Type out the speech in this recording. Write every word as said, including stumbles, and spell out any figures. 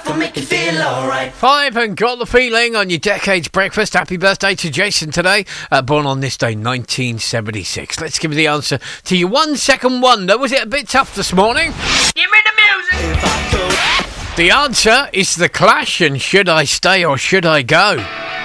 gonna make you feel alright. Five and got the feeling on your Decades Breakfast. Happy birthday to Jason today, uh, born on this day, nineteen seventy-six. Let's give you the answer to your one second wonder. Was it a bit tough this morning? Give me the music. If I could. The answer is The Clash and Should I Stay or Should I Go?